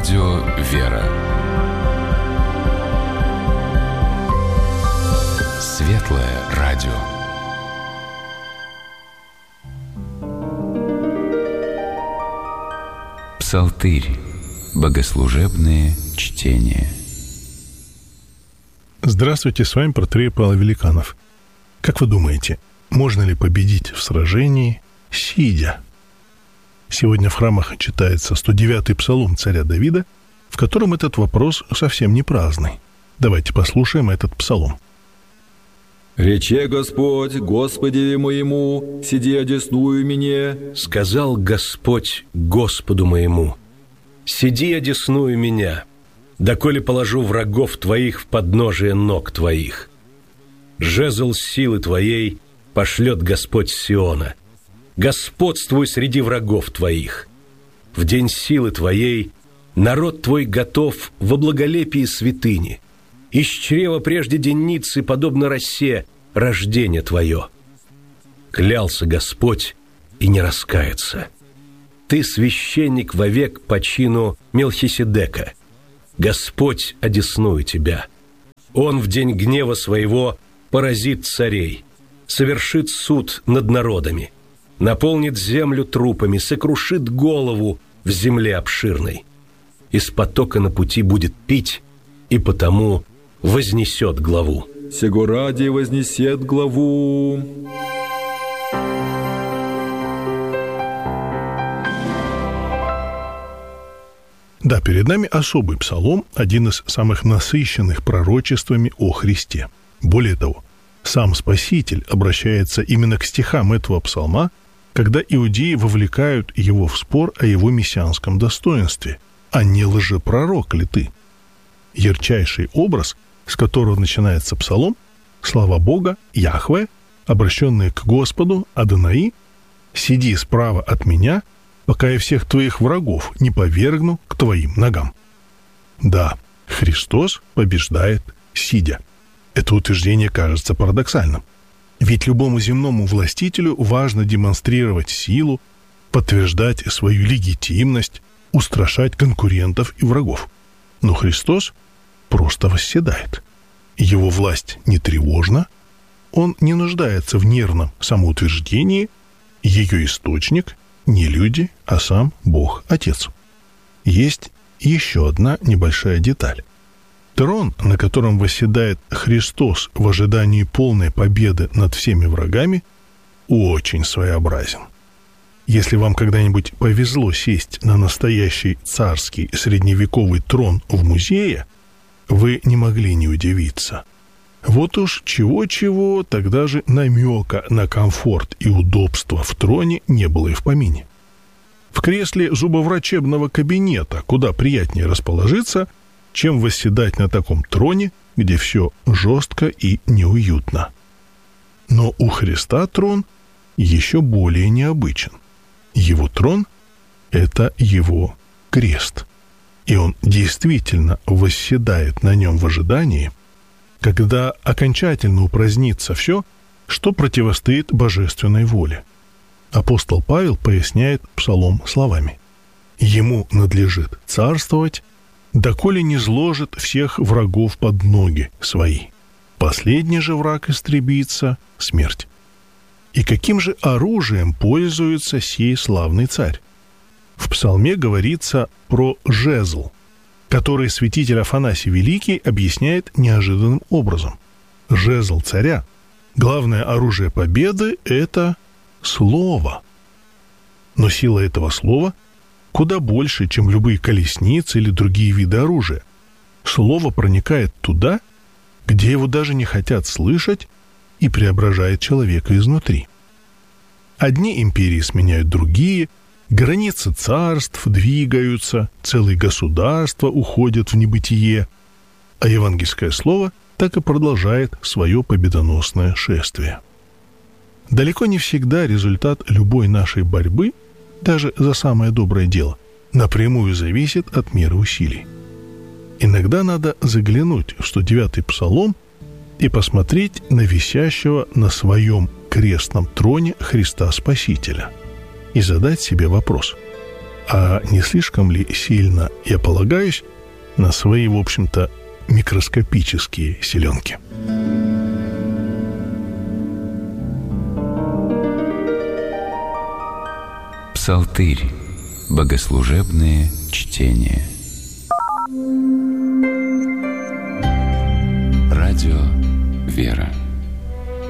Радио «Вера». Светлое радио. Псалтырь. Богослужебные чтения. Здравствуйте, с вами протерей Павел Великанов. Как вы думаете, можно ли победить в сражении, сидя? Сегодня в храмах читается 109-й псалом царя Давида, в котором этот вопрос совсем не праздный. Давайте послушаем этот псалом. «Рече Господь Господеве моему, сиди одесную мне». Сказал Господь Господу моему: «Сиди одесную меня, доколе положу врагов твоих в подножие ног твоих. Жезл силы твоей пошлет Господь с Сиона. Господствуй среди врагов твоих. В день силы твоей народ твой готов во благолепии святыни. Из чрева прежде денницы, подобно росе, рождение твое. Клялся Господь и не раскается. Ты священник вовек по чину Мелхиседека. Господь одесную тебя. Он в день гнева своего поразит царей, совершит суд над народами, наполнит землю трупами, сокрушит голову в земле обширной. Из потока на пути будет пить, и потому вознесет главу». «Сего ради вознесет главу». Да, перед нами особый псалом, один из самых насыщенных пророчествами о Христе. Более того, сам Спаситель обращается именно к стихам этого псалма, когда иудеи вовлекают его в спор о его мессианском достоинстве, а не лжепророк ли ты? Ярчайший образ, с которого начинается псалом, слава Бога, Яхве, обращенные к Господу, Адонаи: «Сиди справа от меня, пока я всех твоих врагов не повергну к твоим ногам». Да, Христос побеждает сидя. Это утверждение кажется парадоксальным. Ведь любому земному властителю важно демонстрировать силу, подтверждать свою легитимность, устрашать конкурентов и врагов. Но Христос просто восседает. Его власть не тревожна, он не нуждается в нервном самоутверждении, ее источник не люди, а сам Бог Отец. Есть еще одна небольшая деталь. Трон, на котором восседает Христос в ожидании полной победы над всеми врагами, очень своеобразен. Если вам когда-нибудь повезло сесть на настоящий царский средневековый трон в музее, вы не могли не удивиться. Вот уж чего-чего, тогда же намека на комфорт и удобство в троне не было и в помине. В кресле зубоврачебного кабинета куда приятнее расположиться, чем восседать на таком троне, где все жестко и неуютно. Но у Христа трон еще более необычен. Его трон – это его крест. И он действительно восседает на нем в ожидании, когда окончательно упразднится все, что противостоит божественной воле. Апостол Павел поясняет псалом словами: «Ему надлежит царствовать, доколе не зложит всех врагов под ноги свои. Последний же враг истребится – смерть». И каким же оружием пользуется сей славный царь? В псалме говорится про жезл, который святитель Афанасий Великий объясняет неожиданным образом. Жезл царя, главное оружие победы – это слово. Но сила этого слова куда больше, чем любые колесницы или другие виды оружия. Слово проникает туда, где его даже не хотят слышать, и преображает человека изнутри. Одни империи сменяют другие, границы царств двигаются, целые государства уходят в небытие, а евангельское слово так и продолжает свое победоносное шествие. Далеко не всегда результат любой нашей борьбы, даже за самое доброе дело, напрямую зависит от меры усилий. Иногда надо заглянуть в 109-й псалом и посмотреть на висящего на своем крестном троне Христа Спасителя и задать себе вопрос: А не слишком ли сильно я полагаюсь на свои, в общем-то, микроскопические силенки? Псалтырь. Богослужебные чтения.